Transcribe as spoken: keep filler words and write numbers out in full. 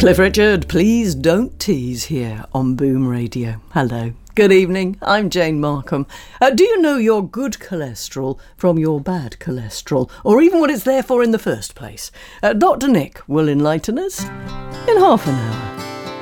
Cliff Richard, please don't tease here on Boom Radio. Hello. Good evening, I'm Jane Markham. Uh, do you know your good cholesterol from your bad cholesterol, or even what it's there for in the first place? Uh, Doctor Nick will enlighten us in half an hour.